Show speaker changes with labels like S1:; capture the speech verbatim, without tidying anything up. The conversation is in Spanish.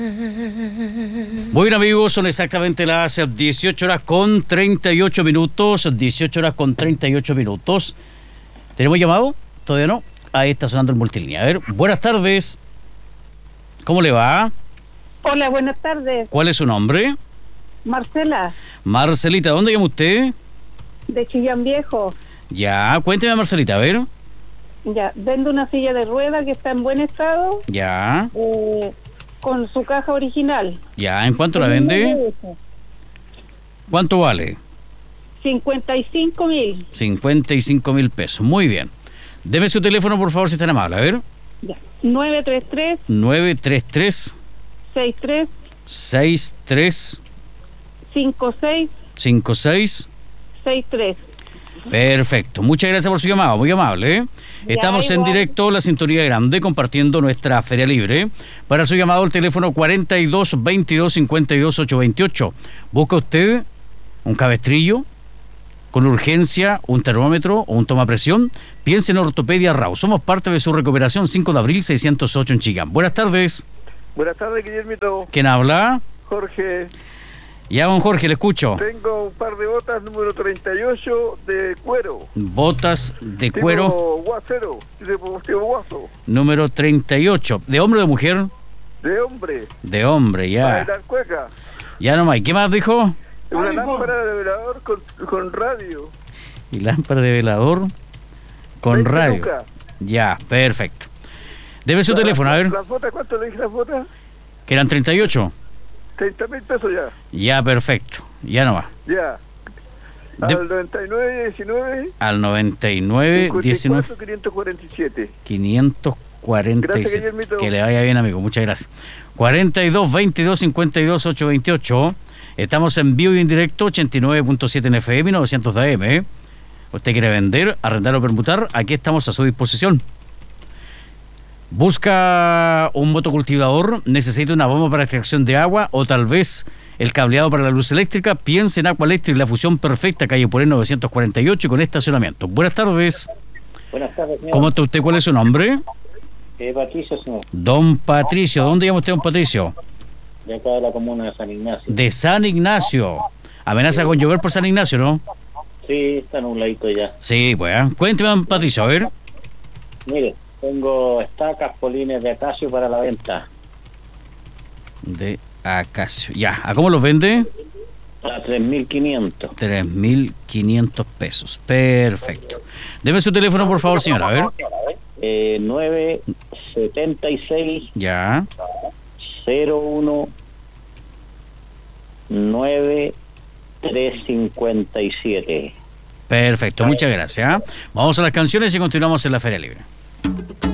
S1: Bueno, amigos, son exactamente las dieciocho horas con treinta y ocho minutos. dieciocho horas con treinta y ocho minutos. ¿Tenemos llamado? Todavía no. Ahí está sonando el multilínea. A ver, buenas tardes. ¿Cómo le va?
S2: Hola, buenas tardes.
S1: ¿Cuál es su nombre?
S2: Marcela,
S1: Marcelita, ¿dónde llama usted?
S2: de Chillán Viejo.
S1: Ya, cuénteme, Marcelita, a ver.
S2: Ya, vendo una silla de rueda que está en buen estado,
S1: Ya,
S2: eh, con su caja original.
S1: ya, ¿en cuánto la vende? ¿Cuánto vale?
S2: cincuenta y cinco mil.
S1: cincuenta y cinco mil pesos, muy bien. Deme su teléfono, por favor, si está tan amable, a ver.
S2: Ya. nueve tres tres,
S1: nueve tres tres,
S2: seis tres,
S1: seis tres
S2: cinco seis,
S1: cinco seis.
S2: seis tres.
S1: Perfecto, muchas gracias por su llamado, muy amable, ¿eh?
S2: Ya,
S1: Estamos en
S2: igual.
S1: directo, la Sintonía Grande, compartiendo nuestra Feria Libre. Para su llamado, el teléfono cuarenta y dos, veintidós, cincuenta y dos, ochocientos veintiocho. ¿Busca usted un cabestrillo con urgencia, un termómetro o un tomapresión? Piense en Ortopedia Rau. Somos parte de su recuperación. Cinco de abril, seiscientos ocho en Chillán. Buenas tardes.
S3: Buenas tardes, Guillermito.
S1: ¿Quién habla?
S3: Jorge,
S1: Ya, don Jorge, le escucho.
S3: tengo un par de botas número treinta y ocho de cuero.
S1: Botas de cuero,
S3: Tipo guasero, tipo, tipo guaso.
S1: número treinta y ocho. ¿De hombre o de mujer?
S3: De hombre.
S1: De hombre,
S3: Para
S1: ya.
S3: bailar cueca.
S1: Ya nomás. ¿Y qué más dijo?
S3: Una lámpara de velador con, con radio.
S1: Y lámpara de velador con
S3: veinte
S1: radio.
S3: lucas.
S1: Ya, perfecto. Debe su
S3: La-
S1: teléfono, a ver.
S3: ¿Las botas cuánto le dije las botas?
S1: Que eran treinta y ocho.
S3: treinta mil pesos ya.
S1: Ya, perfecto. Ya nomás.
S3: Ya.
S1: De-
S3: Al noventa y nueve, diecinueve,
S1: Al noventa y nueve, diecinueve,
S3: cincuenta y cuatro, quinientos cuarenta y siete.
S1: quinientos cuarenta y
S3: Gracias,
S1: siete.
S3: Guillermito.
S1: Que le vaya bien, amigo. Muchas gracias. cuarenta y dos, veintidós, cincuenta y dos, ochocientos veintiocho. Estamos en vivo y en directo, ochenta y nueve punto siete en F M, novecientos de A M. ¿eh? ¿Usted quiere vender, arrendar o permutar? Aquí estamos a su disposición. ¿Busca un motocultivador? ¿Necesita una bomba para extracción de agua? ¿O tal vez el cableado para la luz eléctrica? Piense en Aqua Electric, la fusión perfecta, calle Porén novecientos cuarenta y ocho, con estacionamiento. Buenas tardes.
S4: Buenas tardes, señor.
S1: ¿Cómo está usted? ¿Cuál es su nombre?
S4: Eh, Patricio, señor,
S1: Don Patricio. ¿Dónde llama usted, don Patricio?
S4: de acá de la comuna de San Ignacio.
S1: De San Ignacio. Amenaza con llover por San Ignacio, ¿no?
S4: Sí, está en un ladito ya.
S1: Sí, pues. ¿eh? Cuénteme, don Patricio, a ver.
S4: Mire, tengo estacas, polines de acacio para la venta.
S1: De Acacio. Ya. ¿A cómo los vende?
S4: A tres mil quinientos.
S1: tres mil quinientos pesos. Perfecto. Deme su teléfono, por favor, señora. A ver.
S4: Eh, nueve setenta y seis,
S1: Ya.
S4: cero uno, nueve tres cincuenta y siete.
S1: Perfecto. Muchas gracias. ¿eh? Vamos a las canciones y continuamos en la Feria Libre.